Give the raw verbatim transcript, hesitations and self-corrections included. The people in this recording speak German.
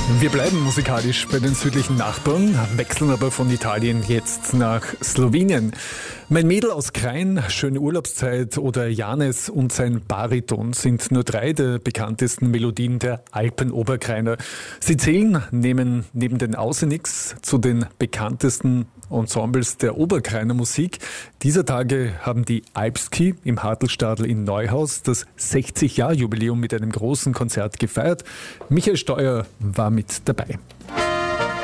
Wir bleiben musikalisch bei den südlichen Nachbarn, wechseln aber von Italien jetzt nach Slowenien. Mein Mädel aus Krain, Schöne Urlaubszeit oder Janes und sein Bariton sind nur drei der bekanntesten Melodien der Alpenoberkrainer. Sie zählen neben, neben den Ausenix zu den bekanntesten Ensembles der Oberkrainer Musik. Dieser Tage haben die Alpski im Hartelstadl in Neuhaus das sechzig Jahr Jubiläum mit einem großen Konzert gefeiert. Michael Steuer war mit dabei.